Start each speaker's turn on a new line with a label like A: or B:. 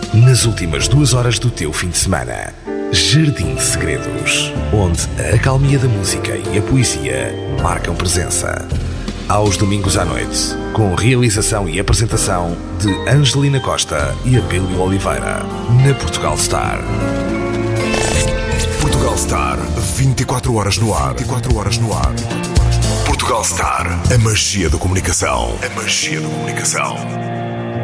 A: nas últimas 2 horas do teu fim de semana. Jardim de Segredos, onde a acalmia da música e a poesia marcam presença. Aos domingos à noite, com realização e apresentação de Angelina Costa e Abílio Oliveira, na Portugal Star.
B: Portugal Star, 24 horas no ar. 24 horas no ar. Portugal Star, a magia da comunicação. A magia da comunicação.